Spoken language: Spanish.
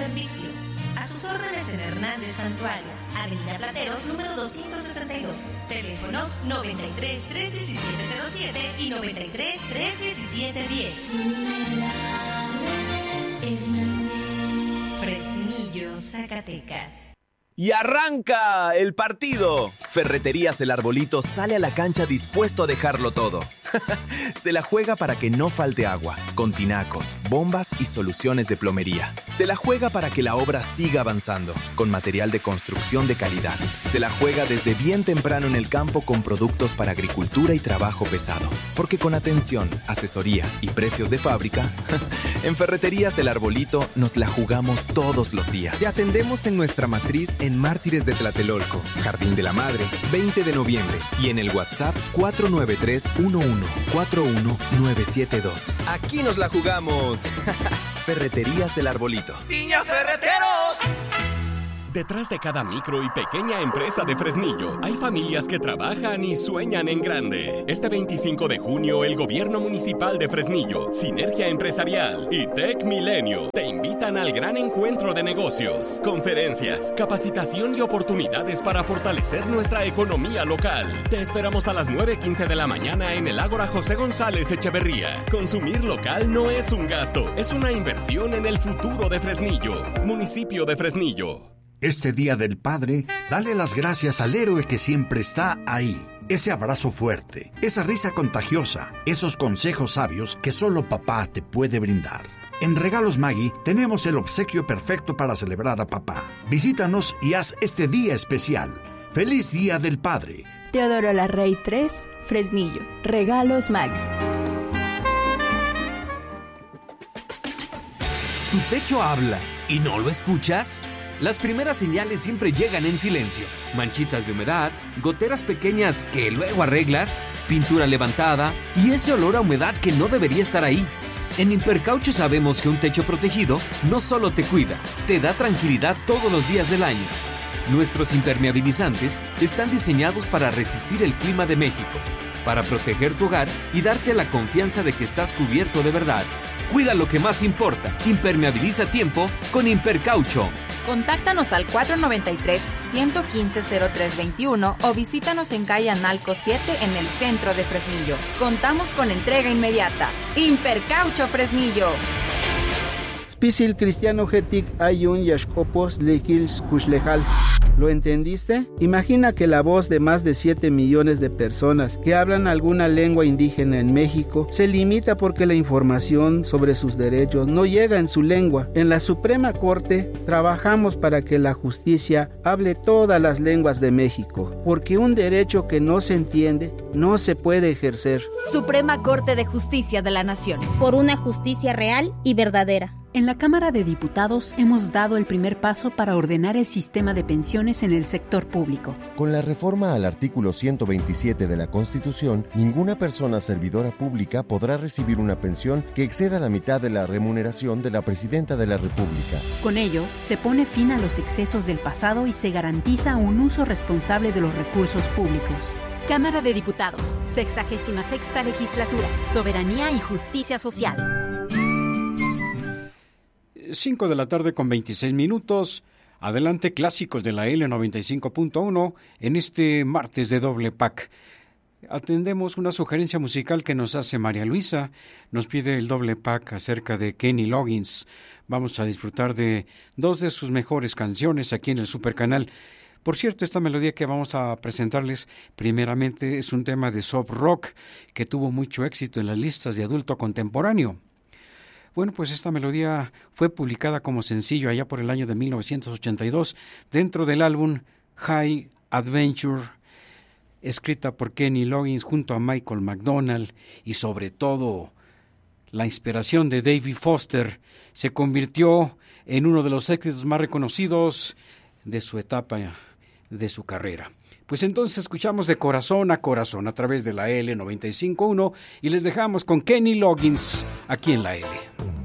servicio. A sus órdenes en Hernández Santuario, Avenida Plateros, número 262. Teléfonos 93 317 07 y 93 317 10. Fresnillo, Zacatecas. Y arranca el partido. Ferreterías El Arbolito sale a la cancha dispuesto a dejarlo todo. Se la juega para que no falte agua, con tinacos, bombas y soluciones de plomería. Se la juega para que la obra siga avanzando, con material de construcción de calidad. Se la juega desde bien temprano en el campo con productos para agricultura y trabajo pesado. Porque con atención, asesoría y precios de fábrica, en Ferreterías El Arbolito nos la jugamos todos los días. Te atendemos en nuestra matriz en Mártires de Tlatelolco, Jardín de la Madre, 20 de noviembre y en el WhatsApp 493-11-41972. Aquí nos la jugamos. Ferreterías El Arbolito. ¡Piña Ferreteros! Detrás de cada micro y pequeña empresa de Fresnillo, hay familias que trabajan y sueñan en grande. Este 25 de junio, el Gobierno Municipal de Fresnillo, Sinergia Empresarial y Tech Milenio te invitan al gran encuentro de negocios, conferencias, capacitación y oportunidades para fortalecer nuestra economía local. Te esperamos a las 9:15 de la mañana en el Ágora José González Echeverría. Consumir local no es un gasto, es una inversión en el futuro de Fresnillo. Municipio de Fresnillo. Este Día del Padre, dale las gracias al héroe que siempre está ahí. Ese abrazo fuerte, esa risa contagiosa, esos consejos sabios que solo papá te puede brindar. En Regalos Maggi tenemos el obsequio perfecto para celebrar a papá. Visítanos y haz este día especial. ¡Feliz Día del Padre! Teodoro Larrey 3, Fresnillo. Regalos Maggi. ¿Tu techo habla y no lo escuchas? Las primeras señales siempre llegan en silencio. Manchitas de humedad, goteras pequeñas que luego arreglas, pintura levantada y ese olor a humedad que no debería estar ahí. En Impercaucho sabemos que un techo protegido no solo te cuida, te da tranquilidad todos los días del año. Nuestros impermeabilizantes están diseñados para resistir el clima de México, para proteger tu hogar y darte la confianza de que estás cubierto de verdad. Cuida lo que más importa. Impermeabiliza a tiempo con Impercaucho. Contáctanos al 493-115-0321 o visítanos en calle Analco 7 en el centro de Fresnillo. Contamos con entrega inmediata. Impercaucho Fresnillo. Spisil Cristiano Getic Ayun Yashkopos Lekils Kushlejal. ¿Lo entendiste? Imagina que la voz de más de 7 millones de personas que hablan alguna lengua indígena en México se limita porque la información sobre sus derechos no llega en su lengua. En la Suprema Corte trabajamos para que la justicia hable todas las lenguas de México, porque un derecho que no se entiende no se puede ejercer. Suprema Corte de Justicia de la Nación. Por una justicia real y verdadera. En la Cámara de Diputados hemos dado el primer paso para ordenar el sistema de pensiones en el sector público. Con la reforma al artículo 127 de la Constitución, ninguna persona servidora pública podrá recibir una pensión que exceda la mitad de la remuneración de la Presidenta de la República. Con ello, se pone fin a los excesos del pasado y se garantiza un uso responsable de los recursos públicos. Cámara de Diputados, 66ª Legislatura, Soberanía y Justicia Social. 5 de la tarde con 26 minutos. Adelante, clásicos de la L95.1 en este martes de doble pack. Atendemos una sugerencia musical que nos hace María Luisa. Nos pide el doble pack acerca de Kenny Loggins. Vamos a disfrutar de dos de sus mejores canciones aquí en el Supercanal. Por cierto, esta melodía que vamos a presentarles primeramente es un tema de soft rock que tuvo mucho éxito en las listas de adulto contemporáneo. Bueno, pues esta melodía fue publicada como sencillo allá por el año de 1982 dentro del álbum High Adventure, escrita por Kenny Loggins junto a Michael McDonald y sobre todo la inspiración de David Foster. Se convirtió en uno de los éxitos más reconocidos de su etapa de su carrera. Pues entonces escuchamos de corazón a corazón a través de la L95.1 y les dejamos con Kenny Loggins aquí en la L.